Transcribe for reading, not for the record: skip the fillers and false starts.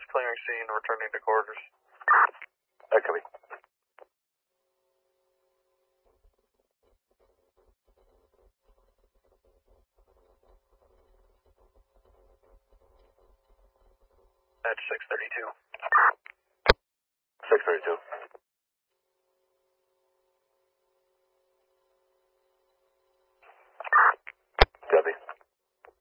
is clearing scene, returning to quarters. Copy. That's 632. 632.